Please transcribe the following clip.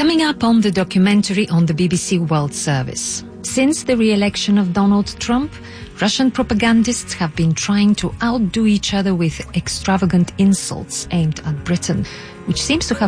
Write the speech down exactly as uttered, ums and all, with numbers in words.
Coming up on the documentary on the B B C World Service. Since the re-election of Donald Trump, Russian propagandists have been trying to outdo each other with extravagant insults aimed at Britain, which seems to have